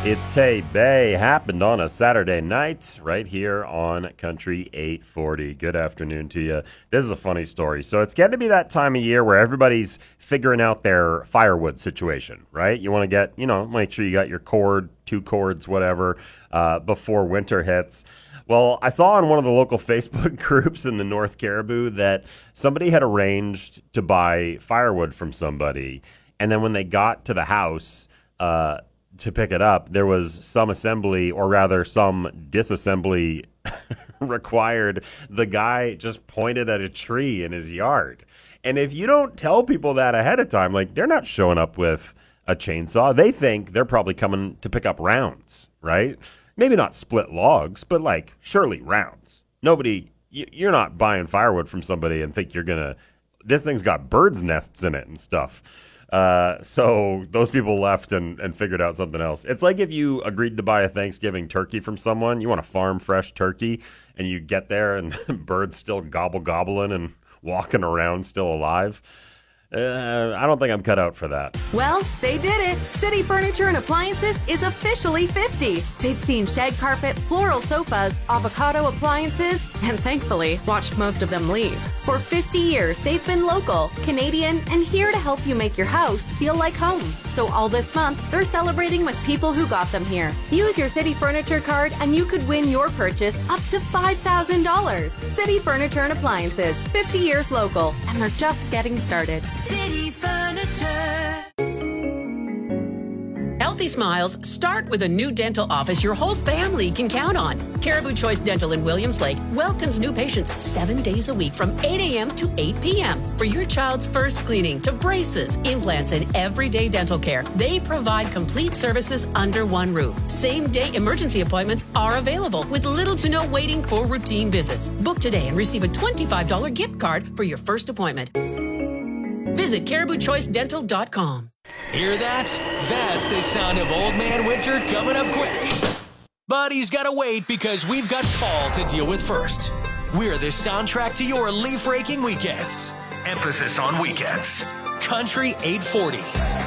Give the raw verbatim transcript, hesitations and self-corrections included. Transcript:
It's Tay Bay. Happened on a Saturday night right here on Country eight forty. Good afternoon to you. This is a funny story. So it's getting to be that time of year where everybody's figuring out their firewood situation, right? You want to get, you know, make sure you got your cord, two cords, whatever, uh, before winter hits. Well, I saw on one of the local Facebook groups in the North Caribou that somebody had arranged to buy firewood from somebody. And then when they got to the house, uh, to pick it up, there was some assembly, or rather some disassembly required. The guy just pointed at a tree in his yard. And if you don't tell people that ahead of time, like, they're not showing up with a chainsaw. They think they're probably coming to pick up rounds, right? Maybe not split logs, but like surely rounds. Nobody, you're not buying firewood from somebody and think you're going to, this thing's got birds' nests in it and stuff. Uh, so those people left and, and figured out something else. It's like if you agreed to buy a Thanksgiving turkey from someone, you want a farm fresh turkey, and you get there and the bird's still gobble gobbling and walking around still alive. Uh, I don't think I'm cut out for that. Well, they did it. City Furniture and Appliances is officially fifty. They've seen shag carpet, floral sofas, avocado appliances, and thankfully watched most of them leave. For fifty years, they've been local, Canadian, and here to help you make your house feel like home. So all this month, they're celebrating with people who got them here. Use your City Furniture card and you could win your purchase up to five thousand dollars. City Furniture and Appliances, fifty years local, and they're just getting started. City Furniture. Healthy smiles start with a new dental office your whole family can count on. Caribou Choice Dental in Williams Lake welcomes new patients seven days a week from eight a.m. to eight p.m. For your child's first cleaning to braces, implants, and everyday dental care, they provide complete services under one roof. Same-day emergency appointments are available with little to no waiting for routine visits. Book today and receive a twenty-five dollars gift card for your first appointment. Visit caribou choice dental dot com. Hear that? That's the sound of Old Man Winter coming up quick. But he's got to wait because we've got fall to deal with first. We're the soundtrack to your leaf-raking weekends. Emphasis on weekends. Country eight forty.